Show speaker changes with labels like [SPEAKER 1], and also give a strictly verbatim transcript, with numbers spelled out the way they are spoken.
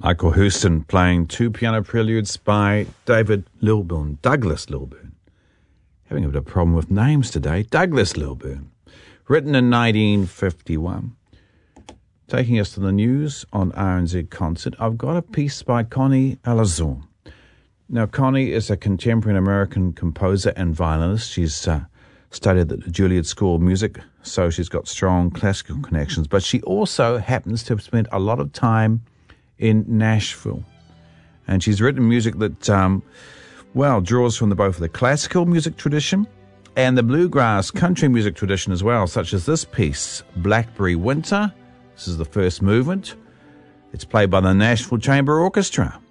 [SPEAKER 1] Michael Houston playing two piano preludes by David Lilburn, Douglas Lilburn. Having a bit of a problem with names today. Douglas Lilburn, written in nineteen fifty-one. Taking us to the news on R N Z Concert, I've got a piece by Connie Alazon. Now, Connie is a contemporary American composer and violinist. She's uh, studied at the Juilliard School of Music, so she's got strong classical connections. But she also happens to have spent a lot of time in Nashville. And she's written music that, um, well, draws from the, both the classical music tradition and the bluegrass country music tradition as well, such as this piece, Blackberry Winter. This is the first movement. It's played by the Nashville Chamber Orchestra.